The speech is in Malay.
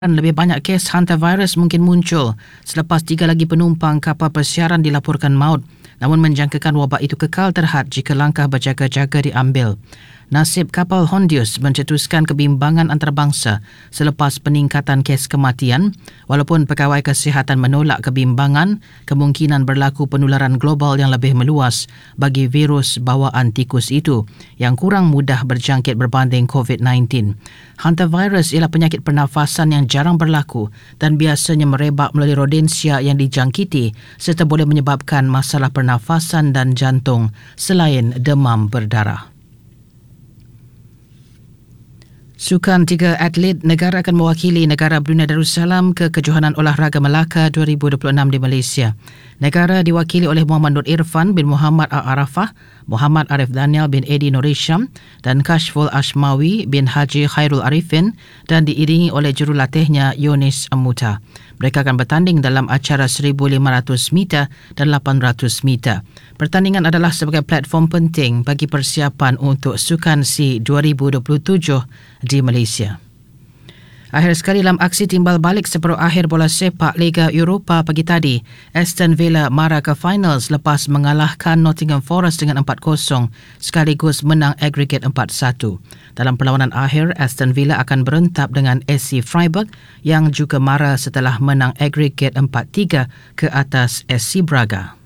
Lebih banyak kes hantavirus mungkin muncul selepas 3 lagi penumpang kapal persiaran dilaporkan maut, namun menjangkakan wabak itu kekal terhad jika langkah berjaga-jaga diambil. Nasib kapal Hondius mencetuskan kebimbangan antarabangsa selepas peningkatan kes kematian, walaupun pegawai kesihatan menolak kebimbangan kemungkinan berlaku penularan global yang lebih meluas bagi virus bawaan tikus itu yang kurang mudah berjangkit berbanding COVID-19. Hantavirus ialah penyakit pernafasan yang jarang berlaku dan biasanya merebak melalui rodensia yang dijangkiti serta boleh menyebabkan masalah pernafasan dan jantung selain demam berdarah. Sukan 3 atlet negara akan mewakili negara Brunei Darussalam ke Kejohanan Olahraga Melaka 2026 di Malaysia. Negara diwakili oleh Muhammad Nur Irfan bin Muhammad Arafah, Muhammad Arif Daniel bin Edi Nur Hisham dan Kashful Ashmawi bin Haji Khairul Arifin dan diiringi oleh jurulatihnya Yunis Amuta. Mereka akan bertanding dalam acara 1,500 meter dan 800 meter. Pertandingan adalah sebagai platform penting bagi persiapan untuk Sukan SEA 2027 di Malaysia. Akhir sekali dalam aksi timbal balik separuh akhir bola sepak Liga Eropah pagi tadi, Aston Villa mara ke finals lepas mengalahkan Nottingham Forest dengan 4-0 sekaligus menang agregat 4-1. Dalam perlawanan akhir, Aston Villa akan berentap dengan SC Freiburg yang juga mara setelah menang agregat 4-3 ke atas SC Braga.